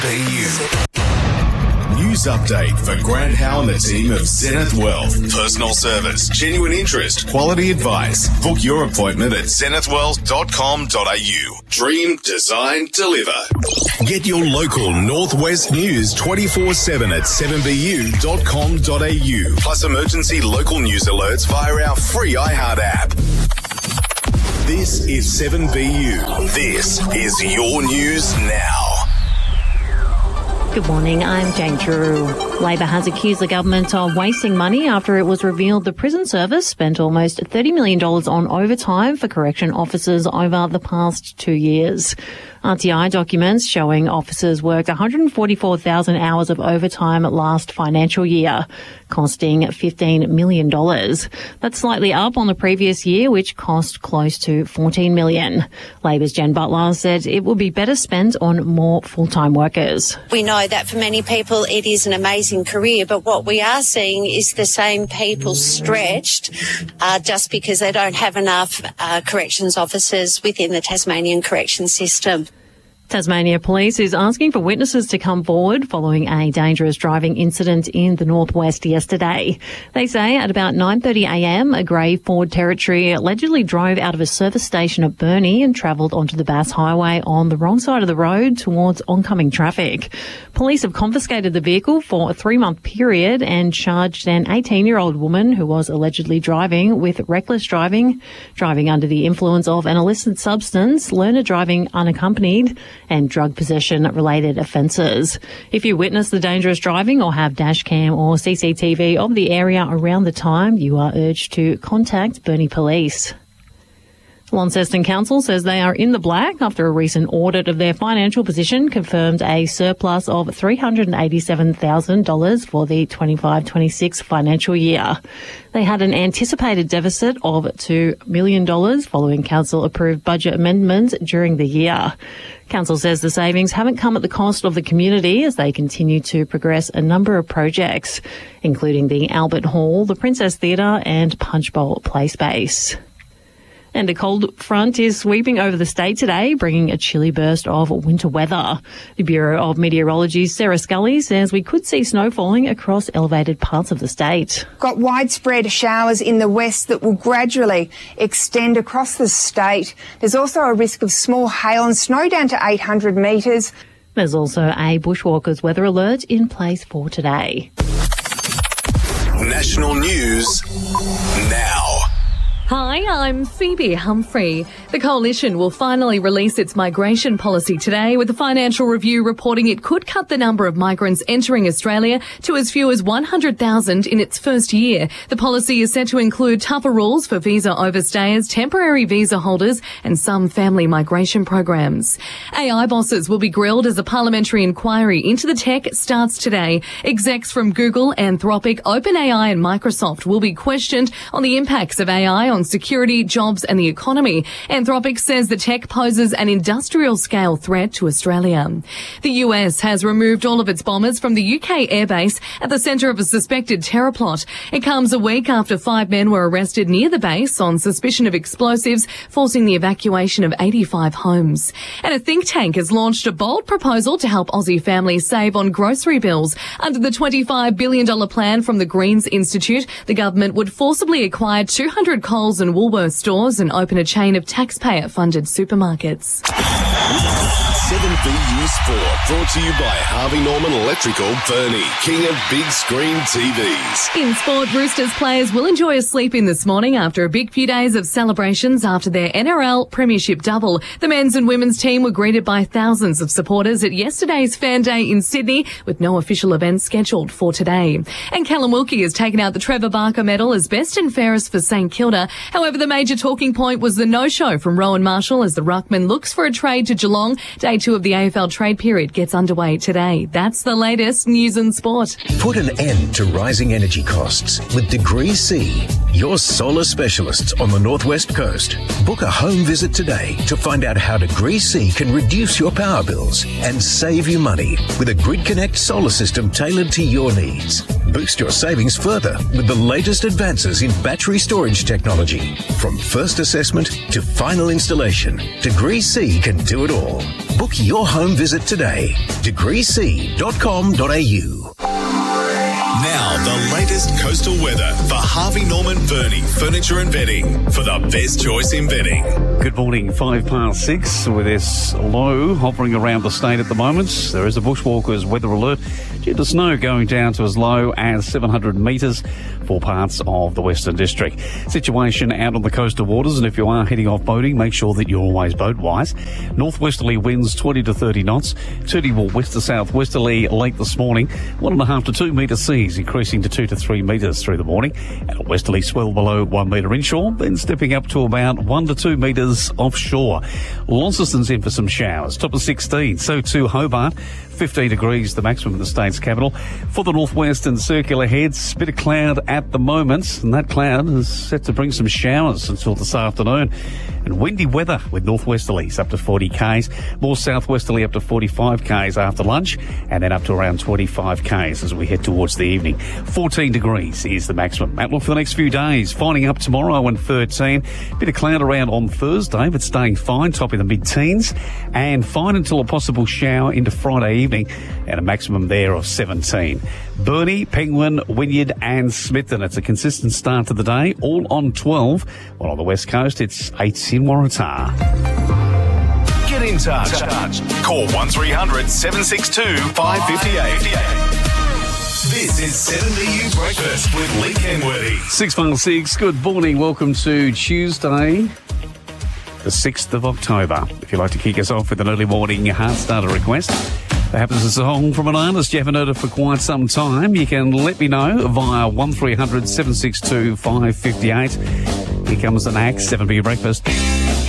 News update for Grant Howe and the team of Zenith Wealth. Personal service, genuine interest, quality advice. Book your appointment at zenithwealth.com.au. Dream, design, deliver. Get your local Northwest news 24/7 at 7bu.com.au. Plus emergency local news alerts via our free iHeart app. This is 7BU. This is your news now. Good morning, I'm Jane Drew. Labor has accused the government of wasting money after it was revealed the prison service spent almost $30 million on overtime for correction officers over the past 2 years. RTI documents showing officers worked 144,000 hours of overtime last financial year, costing $15 million. That's slightly up on the previous year, which cost close to $14 million. Labor's Jen Butler said it will be better spent on more full-time workers. We know that for many people it is an amazing career, but what we are seeing is the same people stretched just because they don't have enough corrections officers within the Tasmanian correction system. Tasmania Police is asking for witnesses to come forward following a dangerous driving incident in the northwest yesterday. They say at about 9:30am, a grey Ford Territory allegedly drove out of a service station at Burnie and travelled onto the Bass Highway on the wrong side of the road towards oncoming traffic. Police have confiscated the vehicle for a 3-month period and charged an 18-year-old woman who was allegedly driving with reckless driving, driving under the influence of an illicit substance, learner driving unaccompanied, and drug possession-related offences. If you witness the dangerous driving or have dashcam or CCTV of the area around the time, you are urged to contact Burnie Police. Launceston Council says they are in the black after a recent audit of their financial position confirmed a surplus of $387,000 for the 25-26 financial year. They had an anticipated deficit of $2 million following council-approved budget amendments during the year. Council says the savings haven't come at the cost of the community as they continue to progress a number of projects, including the Albert Hall, the Princess Theatre and Punch Bowl Play Space. And a cold front is sweeping over the state today, bringing a chilly burst of winter weather. The Bureau of Meteorology's Sarah Scully says we could see snow falling across elevated parts of the state. Got widespread showers in the west that will gradually extend across the state. There's also a risk of small hail and snow down to 800 metres. There's also a bushwalkers weather alert in place for today. National news now. Hi, I'm Phoebe Humphrey. The Coalition will finally release its migration policy today, with the Financial Review reporting it could cut the number of migrants entering Australia to as few as 100,000 in its first year. The policy is set to include tougher rules for visa overstayers, temporary visa holders and some family migration programs. AI bosses will be grilled as a parliamentary inquiry into the tech starts today. Execs from Google, Anthropic, OpenAI and Microsoft will be questioned on the impacts of AI on security, jobs and the economy. Anthropic says the tech poses an industrial-scale threat to Australia. The US has removed all of its bombers from the UK airbase at the centre of a suspected terror plot. It comes a week after 5 men were arrested near the base on suspicion of explosives, forcing the evacuation of 85 homes. And a think tank has launched a bold proposal to help Aussie families save on grocery bills. Under the $25 billion plan from the Greens Institute, the government would forcibly acquire 200 Coles and Woolworths stores and open a chain of taxpayer-funded supermarkets. 7BU Sport, brought to you by Harvey Norman Electrical, Burnie, king of big screen TVs. In sport, Roosters players will enjoy a sleep in this morning after a big few days of celebrations after their NRL Premiership double. The men's and women's team were greeted by thousands of supporters at yesterday's Fan Day in Sydney, with no official events scheduled for today. And Callum Wilkie has taken out the Trevor Barker medal as best and fairest for St Kilda. However, the major talking point was the no-show from Rowan Marshall as the ruckman looks for a trade to Geelong. Day 2 of the AFL trade period gets underway today. That's the latest news and sport. Put an end to rising energy costs with Degree C, your solar specialists on the Northwest Coast. Book a home visit today to find out how Degree C can reduce your power bills and save you money with a Grid Connect solar system tailored to your needs. Boost your savings further with the latest advances in battery storage technology. From first assessment to final installation, Degree C can do it all. Book your home visit today. degreec.com.au. Now, the latest coastal weather for Harvey Norman Bernie Furniture and Bedding for the best choice in bedding. Good morning, 6:05 with this low hovering around the state at the moment. There is a bushwalkers weather alert due to snow going down to as low as 700 metres for parts of the Western District. Situation out on the coastal waters, and if you are heading off boating, make sure that you're always boat-wise. Northwesterly winds 20 to 30 knots, turning west to southwesterly late this morning, 1.5 to 2 metre seas, increasing to 2 to 3 metres through the morning, and a westerly swell below 1 metre inshore, then stepping up to about 1 to 2 metres offshore. Launceston's in for some showers, top of 16, so too Hobart. 15 degrees, the maximum in the state's capital. For the northwest and circular heads, bit of cloud at the moment, and that cloud is set to bring some showers until this afternoon. And windy weather with northwesterlies up to 40 k's, more southwesterly up to 45 k's after lunch, and then up to around 25 k's as we head towards the evening. 14 degrees is the maximum. Outlook for the next few days, finding up tomorrow and 13. Bit of cloud around on Thursday, but staying fine, top in the mid-teens, and fine until a possible shower into Friday evening, and a maximum there of 17. Burnie, Penguin, Wynyard and Smithton. It's a consistent start to the day, all on 12. While on the west coast, it's 8 in Waratah. Get in touch. Call 1300 762 558. This is 7BU Breakfast with Lee Kenworthy. 6:06. Good morning. Welcome to Tuesday, the 6th of October. If you'd like to kick us off with an early morning heart starter request, perhaps it's a song from an artist you haven't heard of for quite some time, you can let me know via 1300 762 558. Here comes the next 7BU Breakfast.